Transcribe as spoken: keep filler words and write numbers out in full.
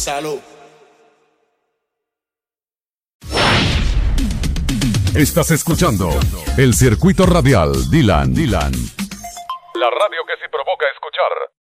Salud. Estás escuchando el circuito radial Dylan. Dylan. La radio que sí provoca escuchar.